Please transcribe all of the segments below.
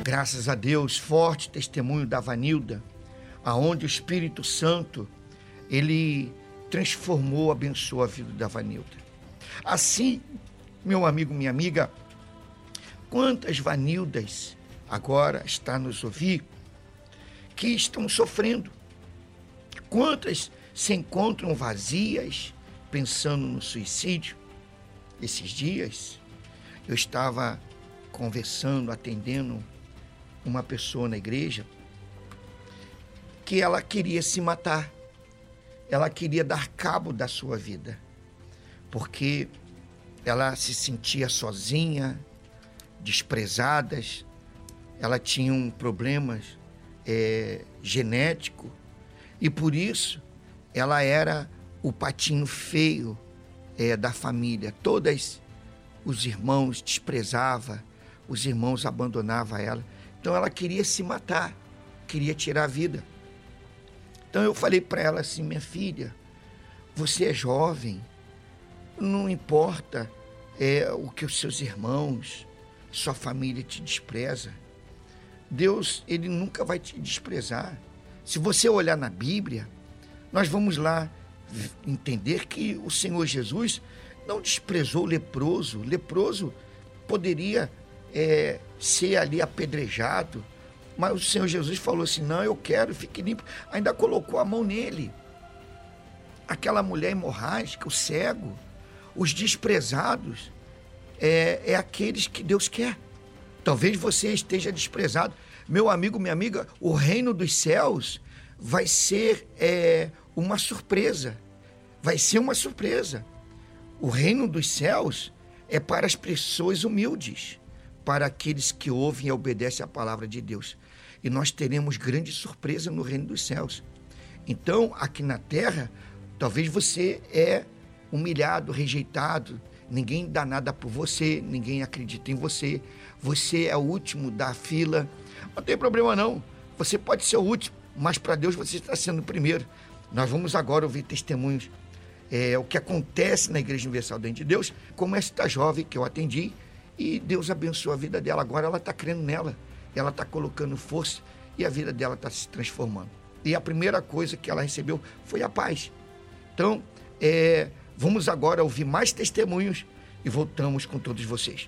Graças a Deus, forte testemunho da Vanilda, aonde o Espírito Santo, ele transformou, abençoou a vida da Vanilda. Assim, meu amigo, minha amiga, quantas Vanildas agora está nos ouvir que estão sofrendo? Quantas se encontram vazias, pensando no suicídio? Esses dias, eu estava conversando, atendendo uma pessoa na igreja que ela queria se matar. Ela queria dar cabo da sua vida, porque ela se sentia sozinha, desprezada, ela tinha um problema genético e por isso ela era o patinho feio da família. Todos os irmãos desprezavam, os irmãos abandonavam ela. Então ela queria se matar, queria tirar a vida. Então eu falei para ela assim: minha filha, você é jovem, não importa o que os seus irmãos, sua família te despreza. Deus, ele nunca vai te desprezar. Se você olhar na Bíblia, nós vamos lá entender que o Senhor Jesus não desprezou o leproso. O leproso poderia ser ali apedrejado, mas o Senhor Jesus falou assim: não, eu quero, fique limpo. Ainda colocou a mão nele. Aquela mulher hemorrágica, o cego, os desprezados, é aqueles que Deus quer. Talvez você esteja desprezado. Meu amigo, minha amiga, o reino dos céus vai ser uma surpresa. Vai ser uma surpresa. O reino dos céus é para as pessoas humildes, para aqueles que ouvem e obedecem à palavra de Deus. E nós teremos grande surpresa no reino dos céus. Então, aqui na terra, talvez você é humilhado, rejeitado, ninguém dá nada por você, ninguém acredita em você, você é o último da fila. Não tem problema não, você pode ser o último, mas para Deus você está sendo o primeiro. Nós vamos agora ouvir testemunhos, o que acontece na Igreja Universal do Reino de Deus, como esta jovem que eu atendi, e Deus abençoou a vida dela. Agora ela está crendo nela, ela está colocando força e a vida dela está se transformando. E a primeira coisa que ela recebeu foi a paz. Então, vamos agora ouvir mais testemunhos e voltamos com todos vocês.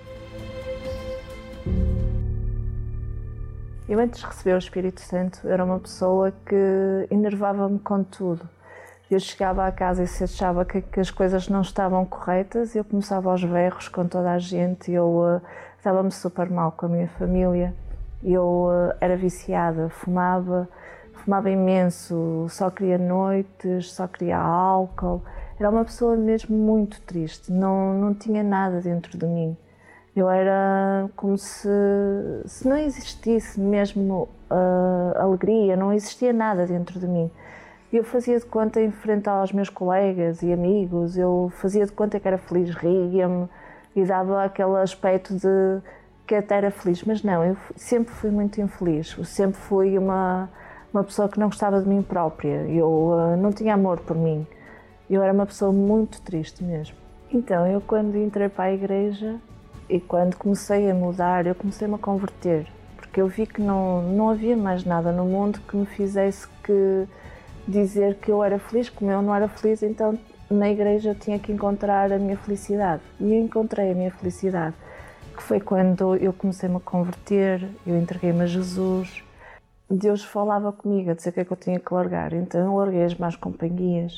Eu, antes de receber o Espírito Santo, era uma pessoa que enervava-me com tudo. Eu chegava à casa e se achava que as coisas não estavam corretas, eu começava aos berros com toda a gente, eu estava-me super mal com a minha família, eu era viciada, fumava imenso, só queria noites, só queria álcool. Era uma pessoa mesmo muito triste, não tinha nada dentro de mim. Eu era como se não existisse mesmo alegria, não existia nada dentro de mim. Eu fazia de conta em frente aos meus colegas e amigos, eu fazia de conta que era feliz, ria-me e dava aquele aspecto de que até era feliz, mas não, eu sempre fui muito infeliz, eu sempre fui uma pessoa que não gostava de mim própria, eu não tinha amor por mim, eu era uma pessoa muito triste mesmo. Então, eu quando entrei para a igreja e quando comecei a mudar, eu comecei-me a converter, porque eu vi que não havia mais nada no mundo que me fizesse dizer que eu era feliz. Como eu não era feliz, então na igreja eu tinha que encontrar a minha felicidade. E eu encontrei a minha felicidade, que foi quando eu comecei-me a converter, eu entreguei-me a Jesus. Deus falava comigo a dizer que é que eu tinha que largar, então eu larguei as más companhias,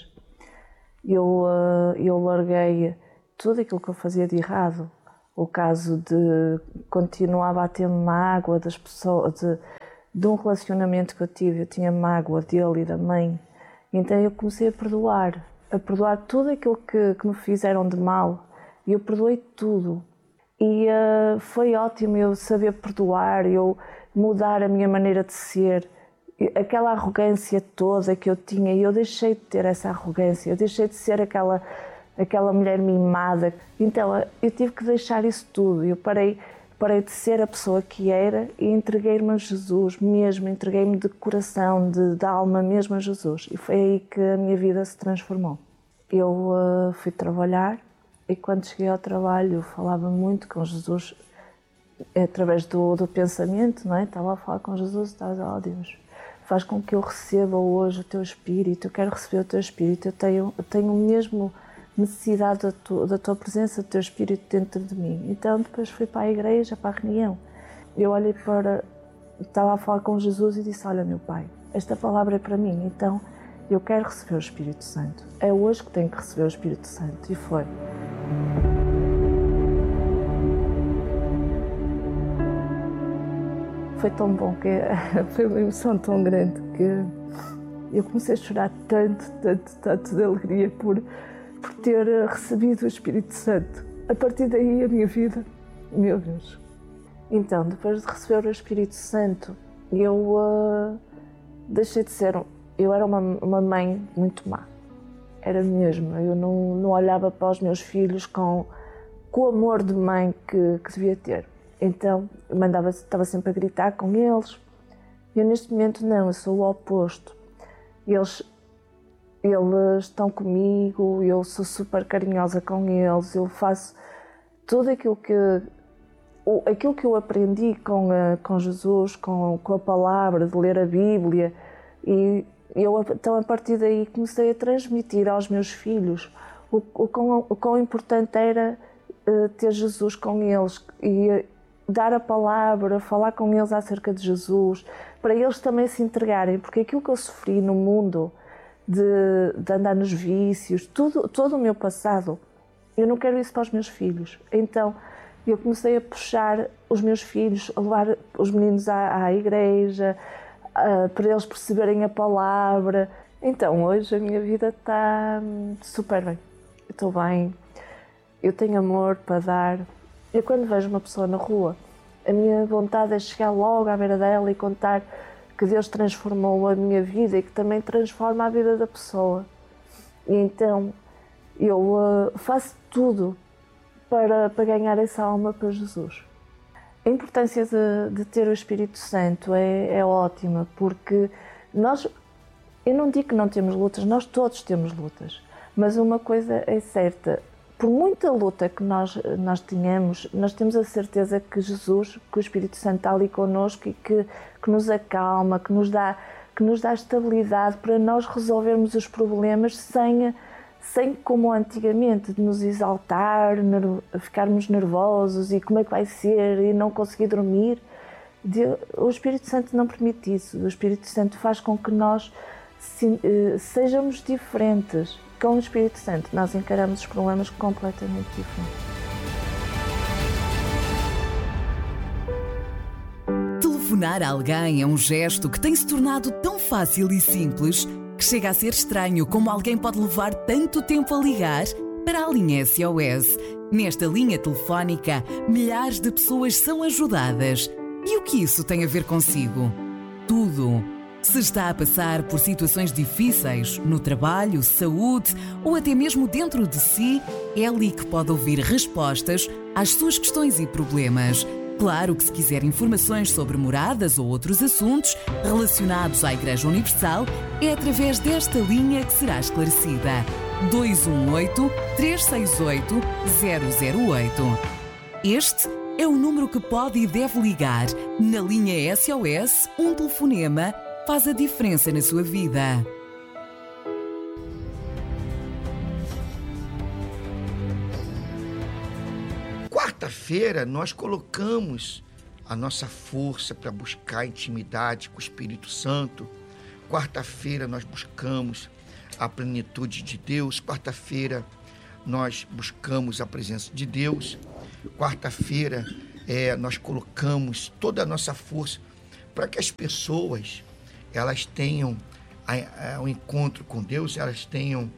eu larguei tudo aquilo que eu fazia de errado. O caso de continuava a ter mágoa das pessoas, de um relacionamento que eu tive, eu tinha mágoa dele e da mãe, então eu comecei a perdoar tudo aquilo que me fizeram de mal, e eu perdoei tudo. E foi ótimo eu saber perdoar, eu mudar a minha maneira de ser, aquela arrogância toda que eu tinha, e eu deixei de ter essa arrogância, eu deixei de ser aquela mulher mimada. Então eu tive que deixar isso tudo, eu parei de ser a pessoa que era e entreguei-me a Jesus mesmo, entreguei-me de coração, de alma mesmo a Jesus, e foi aí que a minha vida se transformou. Eu fui trabalhar e quando cheguei ao trabalho eu falava muito com Jesus, é através do pensamento, não é? Estava a falar com Jesus e estava a dizer, oh Deus, faz com que eu receba hoje o teu Espírito, eu quero receber o teu Espírito, eu tenho mesmo necessidade da tua presença, do teu Espírito dentro de mim. Então depois fui para a igreja, para a reunião. Eu olhei estava a falar com Jesus e disse, olha meu Pai, esta palavra é para mim, então eu quero receber o Espírito Santo. É hoje que tenho que receber o Espírito Santo. E foi. Foi tão bom, foi uma emoção tão grande que eu comecei a chorar tanto de alegria por ter recebido o Espírito Santo. A partir daí a minha vida, meu Deus. Então, depois de receber o Espírito Santo, eu deixei de ser... Eu era uma mãe muito má. Era mesmo. Eu não olhava para os meus filhos com o amor de mãe que devia ter. Então, estava sempre a gritar com eles. Eu, neste momento, não. Eu sou o oposto. Eles estão comigo, eu sou super carinhosa com eles. Eu faço tudo aquilo que eu aprendi com Jesus, com a palavra, de ler a Bíblia. E então, a partir daí, comecei a transmitir aos meus filhos o quão importante era ter Jesus com eles e dar a palavra, falar com eles acerca de Jesus, para eles também se entregarem, porque aquilo que eu sofri no mundo de andar nos vícios, todo o meu passado, eu não quero isso para os meus filhos. Então, eu comecei a puxar os meus filhos, a levar os meninos à igreja, para eles perceberem a palavra. Então, hoje a minha vida está super bem. Eu estou bem, eu tenho amor para dar. Eu, quando vejo uma pessoa na rua, a minha vontade é chegar logo à beira dela e contar que Deus transformou a minha vida e que também transforma a vida da pessoa. E então, eu faço tudo para ganhar essa alma para Jesus. A importância de ter o Espírito Santo é ótima, porque eu não digo que não temos lutas, nós todos temos lutas, mas uma coisa é certa, por muita luta que nós tenhamos, nós temos a certeza que Jesus, que o Espírito Santo está ali connosco e que nos acalma, que nos dá estabilidade para nós resolvermos os problemas sem como antigamente, de nos exaltar, ficarmos nervosos e como é que vai ser e não conseguir dormir. O Espírito Santo não permite isso. O Espírito Santo faz com que nós sejamos diferentes. Com o Espírito Santo nós encaramos os problemas completamente diferentes. Telefonar a alguém é um gesto que tem se tornado tão fácil e simples que chega a ser estranho como alguém pode levar tanto tempo a ligar para a linha SOS. Nesta linha telefónica, milhares de pessoas são ajudadas. E o que isso tem a ver consigo? Tudo. Se está a passar por situações difíceis, no trabalho, saúde ou até mesmo dentro de si, é ali que pode ouvir respostas às suas questões e problemas. Claro que se quiser informações sobre moradas ou outros assuntos relacionados à Igreja Universal, é através desta linha que será esclarecida. 218-368-008. Este é o número que pode e deve ligar. Na linha SOS, um telefonema faz a diferença na sua vida. Quarta-feira nós colocamos a nossa força para buscar intimidade com o Espírito Santo. Quarta-feira nós buscamos a plenitude de Deus. Quarta-feira nós buscamos a presença de Deus. Quarta-feira nós colocamos toda a nossa força para que as pessoas elas tenham um encontro com Deus, elas tenham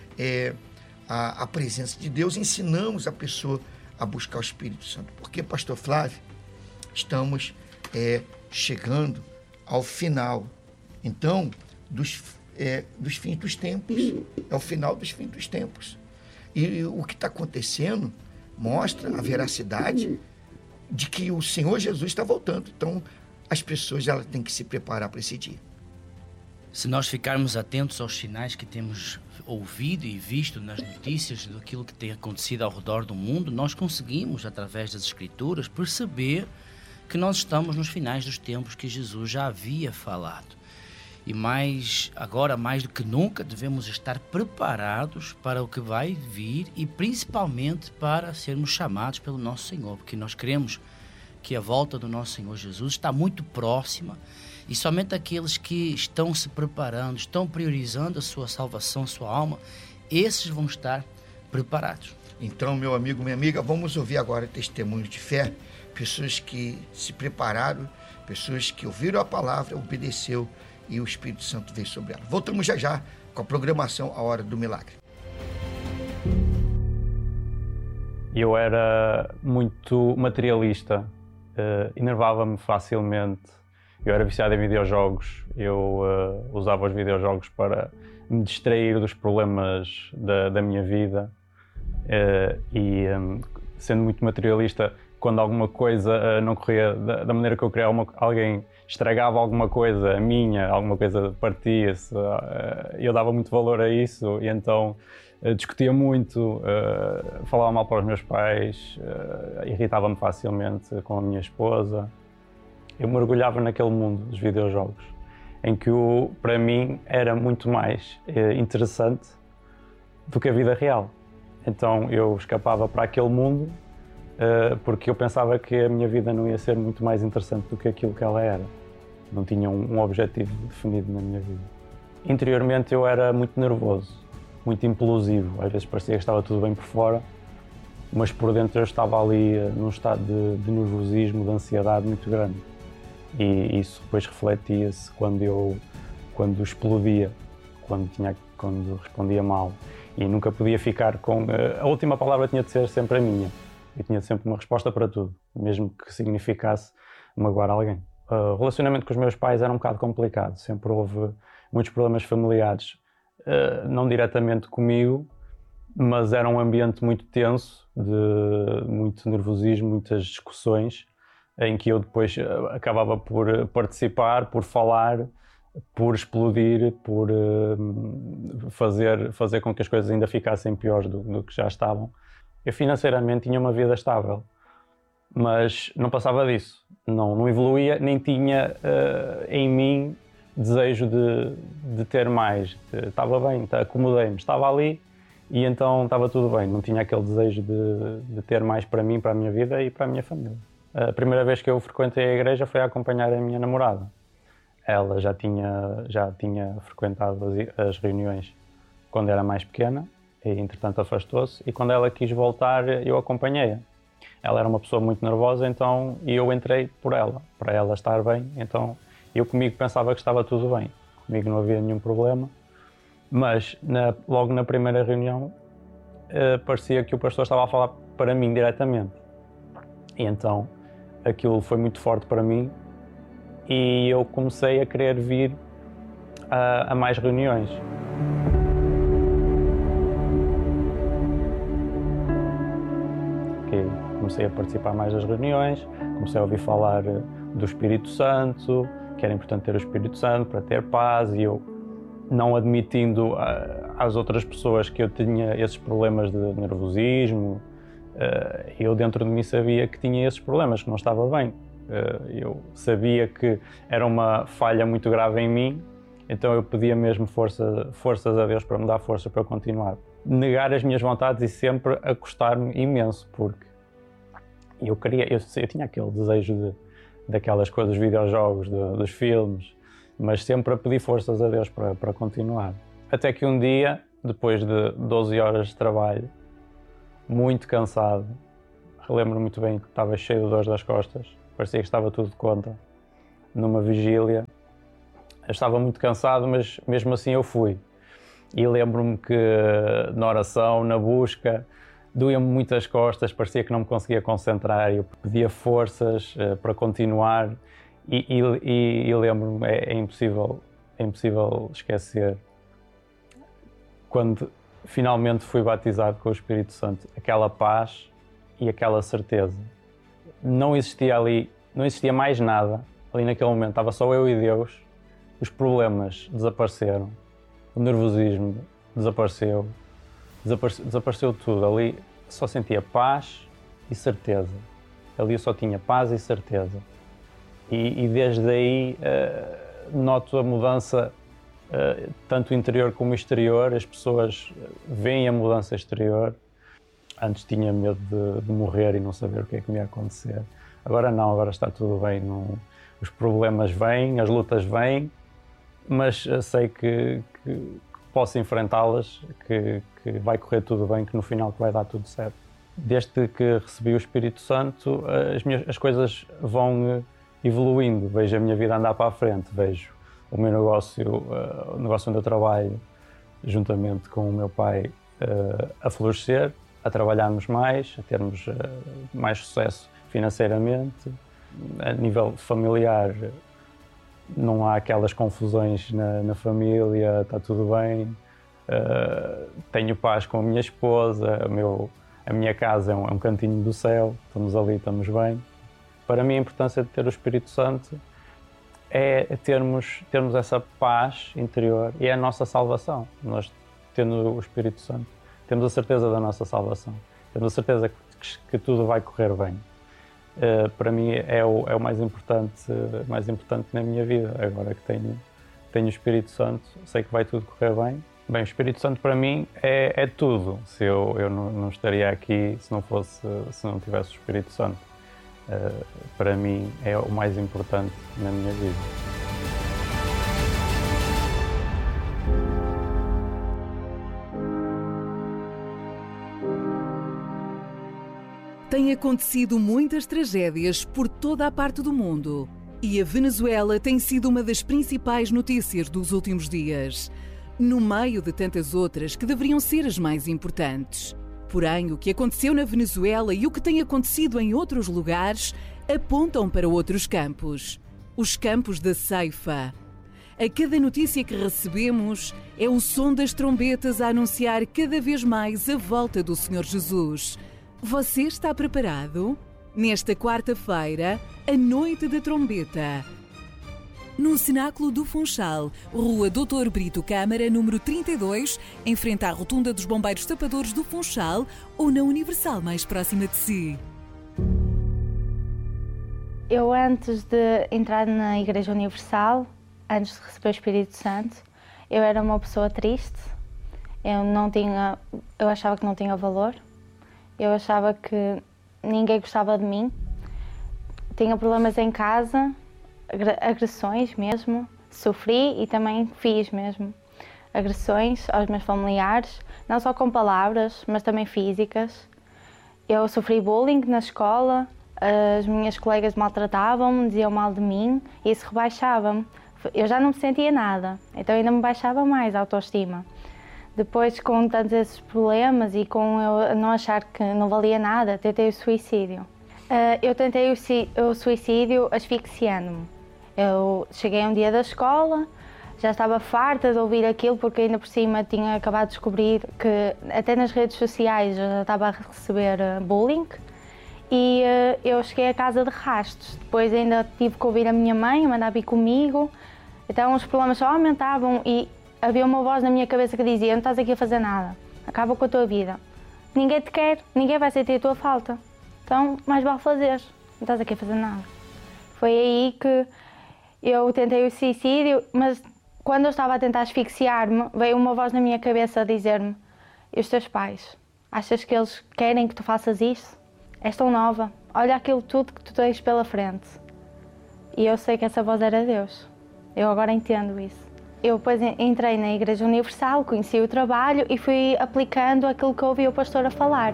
a presença de Deus. Ensinamos a pessoa a buscar o Espírito Santo. Porque, pastor Flávio, estamos chegando ao final, então, dos fins dos tempos. É o final dos fins dos tempos. E o que está acontecendo mostra a veracidade de que o Senhor Jesus está voltando. Então, as pessoas elas têm que se preparar para esse dia. Se nós ficarmos atentos aos sinais que temos ouvido e visto nas notícias daquilo que tem acontecido ao redor do mundo, nós conseguimos, através das Escrituras, perceber que nós estamos nos finais dos tempos que Jesus já havia falado. E agora mais do que nunca, devemos estar preparados para o que vai vir e principalmente para sermos chamados pelo nosso Senhor, porque nós cremos que a volta do nosso Senhor Jesus está muito próxima e somente aqueles que estão se preparando, estão priorizando a sua salvação, a sua alma, esses vão estar preparados. Então, meu amigo, minha amiga, vamos ouvir agora testemunhos de fé, pessoas que se prepararam, pessoas que ouviram a palavra, obedeceu e o Espírito Santo veio sobre ela. Voltamos já já com a programação A Hora do Milagre. Eu era muito materialista, enervava-me facilmente, eu era viciado em videojogos, eu usava os videojogos para me distrair dos problemas da minha vida sendo muito materialista, quando alguma coisa não corria da maneira que eu queria, alguém estragava alguma coisa minha, alguma coisa partia-se, eu dava muito valor a isso e então discutia muito, falava mal para os meus pais, irritava-me facilmente com a minha esposa. Eu mergulhava naquele mundo dos videojogos, em que para mim era muito mais interessante do que a vida real. Então eu escapava para aquele mundo porque eu pensava que a minha vida não ia ser muito mais interessante do que aquilo que ela era. Não tinha um objetivo definido na minha vida. Interiormente eu era muito nervoso, muito implosivo. Às vezes parecia que estava tudo bem por fora, mas por dentro eu estava ali num estado de nervosismo, de ansiedade muito grande. E isso depois refletia-se quando explodia, quando respondia mal. E nunca podia ficar com... A última palavra tinha de ser sempre a minha. Eu tinha sempre uma resposta para tudo, mesmo que significasse magoar alguém. O relacionamento com os meus pais era um bocado complicado. Sempre houve muitos problemas familiares, não diretamente comigo, mas era um ambiente muito tenso, de muito nervosismo, muitas discussões, em que eu depois acabava por participar, por falar, por explodir, por fazer com que as coisas ainda ficassem piores do que já estavam. Eu financeiramente tinha uma vida estável, mas não passava disso, não evoluía, nem tinha em mim desejo de ter mais. Estava bem, acomodei-me, estava ali e então estava tudo bem, não tinha aquele desejo de ter mais para mim, para a minha vida e para a minha família. A primeira vez que eu frequentei a igreja foi a acompanhar a minha namorada. Ela já tinha frequentado as reuniões quando era mais pequena e entretanto afastou-se, e quando ela quis voltar eu acompanhei-a. Ela era uma pessoa muito nervosa, então eu entrei por ela, para ela estar bem, então eu comigo pensava que estava tudo bem, comigo não havia nenhum problema, mas logo na primeira reunião parecia que o pastor estava a falar para mim diretamente, e então aquilo foi muito forte para mim e eu comecei a querer vir a mais reuniões. Comecei a participar mais das reuniões, comecei a ouvir falar do Espírito Santo, que era importante ter o Espírito Santo para ter paz, e eu, não admitindo às outras pessoas que eu tinha esses problemas de nervosismo, eu dentro de mim sabia que tinha esses problemas, que não estava bem. Eu sabia que era uma falha muito grave em mim, então eu pedia mesmo forças a Deus para me dar força para continuar. Negar as minhas vontades e sempre acostar-me imenso, porque eu tinha aquele desejo daquelas coisas, dos videojogos, dos filmes, mas sempre a pedir forças a Deus para continuar. Até que um dia, depois de 12 horas de trabalho, muito cansado, relembro muito bem que estava cheio de dores das costas, parecia que estava tudo de conta, numa vigília. Eu estava muito cansado, mas mesmo assim eu fui. E lembro-me que na oração, na busca, doía-me muito as costas, parecia que não me conseguia concentrar, eu pedia forças para continuar e lembro-me, é impossível esquecer, quando finalmente fui batizado com o Espírito Santo, aquela paz e aquela certeza. Não existia mais nada ali naquele momento, estava só eu e Deus, os problemas desapareceram, o nervosismo desapareceu, desapareceu tudo. Ali só sentia paz e certeza. Ali eu só tinha paz e certeza. E desde aí noto a mudança, tanto interior como exterior. As pessoas veem a mudança exterior. Antes tinha medo de morrer e não saber o que é que me ia acontecer. Agora não, agora está tudo bem. Não, os problemas vêm, as lutas vêm, mas sei que posso enfrentá-las, que vai correr tudo bem, que no final vai dar tudo certo. Desde que recebi o Espírito Santo, as coisas vão evoluindo. Vejo a minha vida andar para a frente, vejo o meu negócio, o negócio onde eu trabalho, juntamente com o meu pai, a florescer, a trabalharmos mais, a termos mais sucesso financeiramente. A nível familiar, não há aquelas confusões na família, está tudo bem. Tenho paz com a minha esposa, a minha casa é um cantinho do céu, estamos ali, estamos bem. Para mim a importância de ter o Espírito Santo é termos essa paz interior e é a nossa salvação. Nós, tendo o Espírito Santo, temos a certeza da nossa salvação, temos a certeza que tudo vai correr bem. Para mim é o mais importante na minha vida. Agora que tenho o Espírito Santo, sei que vai tudo correr bem. Bem, o Espírito Santo para mim é tudo. Se eu não estaria aqui se não tivesse o Espírito Santo. Para mim é o mais importante na minha vida. Têm acontecido muitas tragédias por toda a parte do mundo e a Venezuela tem sido uma das principais notícias dos últimos dias, no meio de tantas outras que deveriam ser as mais importantes. Porém, o que aconteceu na Venezuela e o que tem acontecido em outros lugares apontam para outros campos. Os campos da ceifa. A cada notícia que recebemos é o som das trombetas a anunciar cada vez mais a volta do Senhor Jesus. Você está preparado? Nesta quarta-feira, a Noite da Trombeta. No Cenáculo do Funchal, Rua Dr. Brito Câmara, número 32, em frente à Rotunda dos Bombeiros Tapadores do Funchal ou na Universal mais próxima de si. Eu, antes de entrar na Igreja Universal, antes de receber o Espírito Santo, eu era uma pessoa triste. Eu achava que não tinha valor. Eu achava que ninguém gostava de mim. Tinha problemas em casa, agressões mesmo. Sofri e também fiz mesmo agressões aos meus familiares, não só com palavras, mas também físicas. Eu sofri bullying na escola, as minhas colegas maltratavam-me, diziam mal de mim e isso rebaixava-me. Eu já não me sentia nada, então ainda me baixava mais a autoestima. Depois, com tantos esses problemas e com eu não achar que não valia nada, tentei o suicídio. Eu tentei o suicídio asfixiando-me. Eu cheguei um dia da escola, já estava farta de ouvir aquilo, porque ainda por cima tinha acabado de descobrir que até nas redes sociais eu já estava a receber bullying. E eu cheguei a casa de rastos. Depois ainda tive que ouvir a minha mãe a mandar vir comigo. Então os problemas só aumentavam e havia uma voz na minha cabeça que dizia: não estás aqui a fazer nada, acaba com a tua vida. Ninguém te quer, ninguém vai sentir a tua falta. Então mais vale fazeres, não estás aqui a fazer nada. Foi aí que eu tentei o suicídio, mas quando eu estava a tentar asfixiar-me, veio uma voz na minha cabeça a dizer-me: e os teus pais? Achas que eles querem que tu faças isso? És tão nova, olha aquilo tudo que tu tens pela frente. E eu sei que essa voz era Deus. Eu agora entendo isso. Eu depois entrei na Igreja Universal, conheci o trabalho e fui aplicando aquilo que eu ouvi o pastor a falar.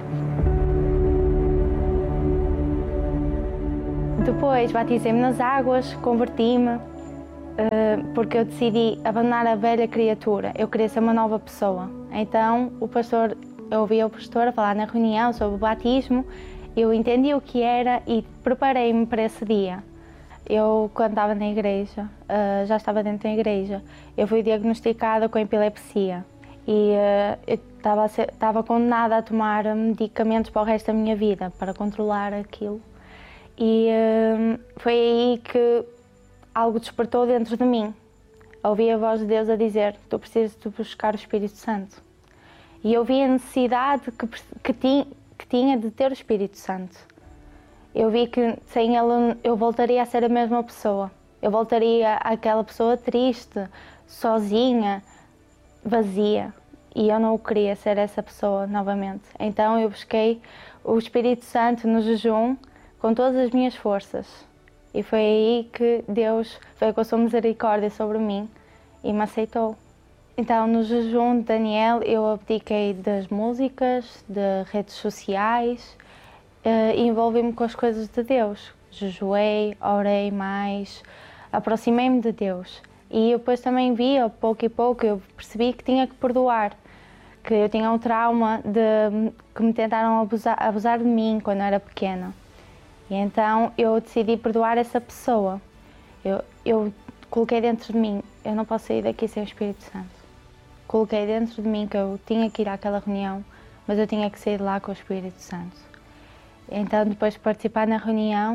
Depois batizei-me nas águas, converti-me, porque eu decidi abandonar a velha criatura. Eu queria ser uma nova pessoa. Então eu ouvi o pastor a falar na reunião sobre o batismo. Eu entendi o que era e preparei-me para esse dia. Eu, quando estava na igreja, já estava dentro da igreja, eu fui diagnosticada com epilepsia e eu estava condenada a tomar medicamentos para o resto da minha vida, para controlar aquilo. E foi aí que algo despertou dentro de mim. ouvi a voz de Deus a dizer: tu precisas de buscar o Espírito Santo. E eu vi a necessidade que tinha de ter o Espírito Santo. Eu vi que sem ele eu voltaria a ser a mesma pessoa. Eu voltaria àquela pessoa triste, sozinha, vazia. E eu não queria ser essa pessoa novamente. Então eu busquei o Espírito Santo no jejum com todas as minhas forças. E foi aí que Deus veio com a sua misericórdia sobre mim e me aceitou. Então, no jejum de Daniel, eu abdiquei das músicas, de redes sociais e envolvi-me com as coisas de Deus. Jejuei, orei mais, aproximei-me de Deus. E eu depois também vi, a pouco e pouco, eu percebi que tinha que perdoar. Que eu tinha um trauma que me tentaram abusar de mim quando eu era pequena. E então eu decidi perdoar essa pessoa. Eu coloquei dentro de mim: eu não posso sair daqui sem o Espírito Santo. Coloquei dentro de mim que eu tinha que ir àquela reunião, mas eu tinha que sair de lá com o Espírito Santo. Então, depois de participar na reunião,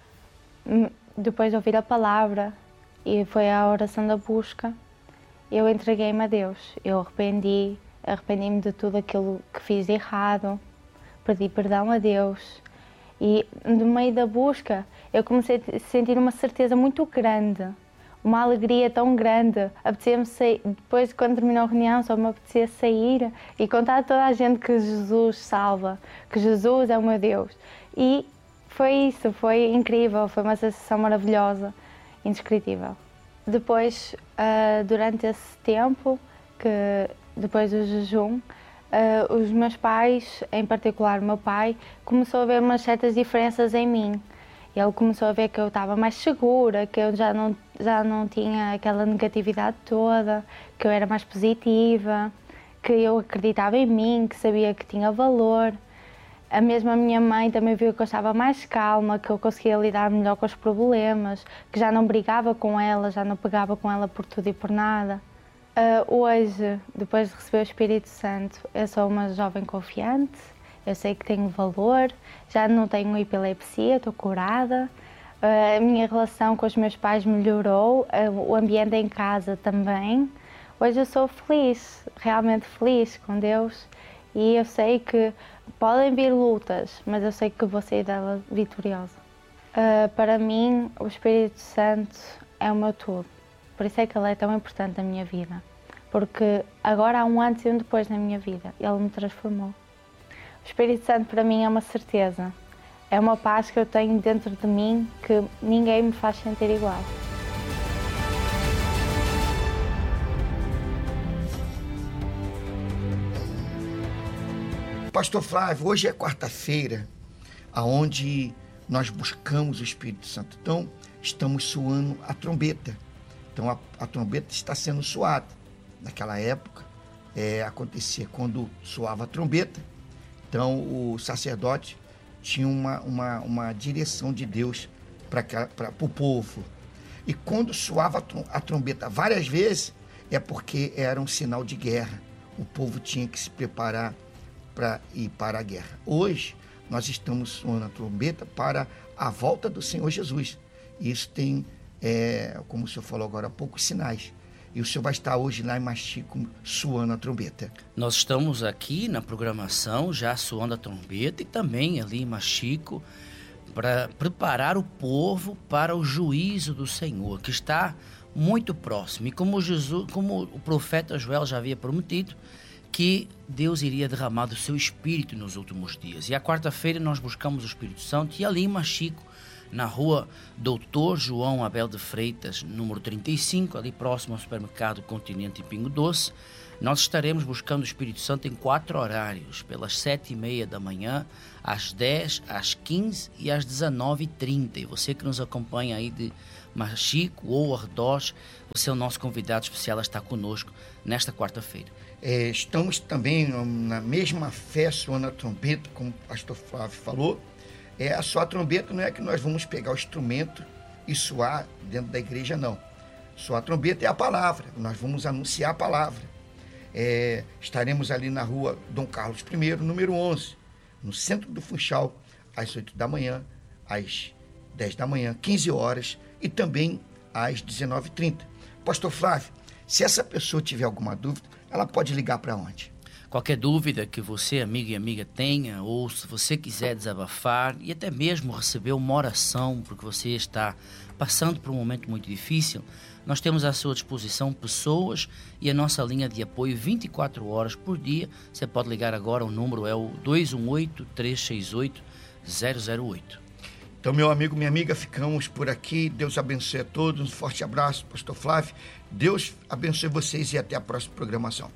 depois de ouvir a palavra, e foi a oração da busca, eu entreguei-me a Deus. Eu arrependi-me de tudo aquilo que fiz de errado, pedi perdão a Deus. E no meio da busca, eu comecei a sentir uma certeza muito grande, uma alegria tão grande. Apetecia-me sair, depois de quando terminou a reunião, só me apetecia sair e contar a toda a gente que Jesus salva, que Jesus é o meu Deus. E foi isso, foi incrível, foi uma sensação maravilhosa, indescritível. Depois, durante esse tempo, depois do jejum, os meus pais, em particular o meu pai, começou a ver umas certas diferenças em mim. Ele começou a ver que eu estava mais segura, que eu já não tinha aquela negatividade toda, que eu era mais positiva, que eu acreditava em mim, que sabia que tinha valor. A mesma minha mãe também viu que eu estava mais calma, que eu conseguia lidar melhor com os problemas, que já não brigava com ela, já não pegava com ela por tudo e por nada. Hoje, depois de receber o Espírito Santo, eu sou uma jovem confiante. Eu sei que tenho valor, já não tenho epilepsia, estou curada. A minha relação com os meus pais melhorou, o ambiente em casa também. Hoje eu sou feliz, realmente feliz com Deus. E eu sei que podem vir lutas, mas eu sei que vou sair dela vitoriosa. Para mim, o Espírito Santo é o meu tudo. Por isso é que ele é tão importante na minha vida. Porque agora há um antes e um depois na minha vida. Ele me transformou. O Espírito Santo para mim é uma certeza, é uma paz que eu tenho dentro de mim que ninguém me faz sentir igual. Pastor Flávio, hoje é quarta-feira, onde nós buscamos o Espírito Santo. Então, estamos soando a trombeta. Então, a trombeta está sendo soada. Naquela época, acontecia quando soava a trombeta. Então, o sacerdote tinha uma direção de Deus para o povo. E quando soava a trombeta várias vezes, é porque era um sinal de guerra. O povo tinha que se preparar para ir para a guerra. Hoje, nós estamos soando a trombeta para a volta do Senhor Jesus. Isso tem, como o senhor falou agora há pouco, sinais. E o senhor vai estar hoje lá em Machico soando a trombeta. Nós estamos aqui na programação já soando a trombeta e também ali em Machico para preparar o povo para o juízo do Senhor, que está muito próximo. E como o profeta Joel já havia prometido, que Deus iria derramar do seu Espírito nos últimos dias. E a quarta-feira nós buscamos o Espírito Santo e ali em Machico, na rua Doutor João Abel de Freitas, número 35, ali próximo ao supermercado Continente em Pingo Doce, nós estaremos buscando o Espírito Santo em 4 horários, pelas 7h30 da manhã, às 10, às 15 e às 19h30. E você que nos acompanha aí de Machico ou arredores, você é o nosso convidado especial a estar conosco nesta quarta-feira. Estamos também na mesma fé soando a trombeta, como o pastor Flávio falou. Só a trombeta não é que nós vamos pegar o instrumento e soar dentro da igreja, não. Só a trombeta é a palavra, nós vamos anunciar a palavra. Estaremos ali na rua Dom Carlos I, número 11, no centro do Funchal, às 8 da manhã, às 10 da manhã, 15 horas e também às 19h30. Pastor Flávio, se essa pessoa tiver alguma dúvida, ela pode ligar para onde? Qualquer dúvida que você, amiga e amiga, tenha, ou se você quiser desabafar e até mesmo receber uma oração porque você está passando por um momento muito difícil, nós temos à sua disposição pessoas e a nossa linha de apoio 24 horas por dia. Você pode ligar agora, o número é o 218-368-008. Então, meu amigo, minha amiga, ficamos por aqui. Deus abençoe a todos. Um forte abraço, Pastor Flávio. Deus abençoe vocês e até a próxima programação.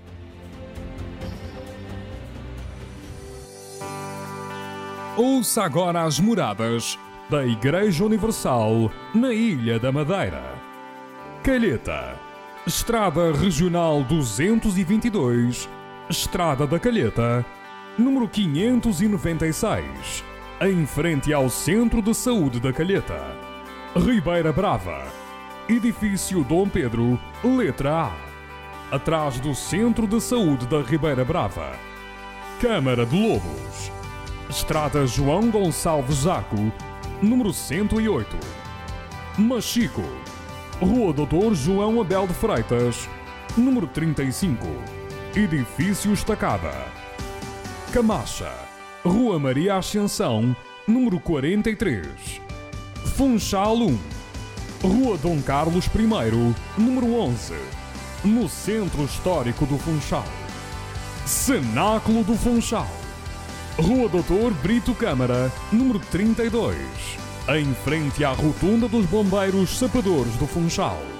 Ouça agora as moradas da Igreja Universal na Ilha da Madeira. Calheta, Estrada Regional 222, Estrada da Calheta, número 596, em frente ao Centro de Saúde da Calheta. Ribeira Brava, Edifício Dom Pedro, letra A, atrás do Centro de Saúde da Ribeira Brava. Câmara de Lobos, Estrada João Gonçalves Zaco, número 108. Machico, Rua Doutor João Abel de Freitas, número 35, Edifício Estacada. Camacha, Rua Maria Ascensão, número 43. Funchal 1, Rua Dom Carlos I, número 11, no Centro Histórico do Funchal. Cenáculo do Funchal, Rua Doutor Brito Câmara, número 32, em frente à Rotunda dos Bombeiros Sapadores do Funchal.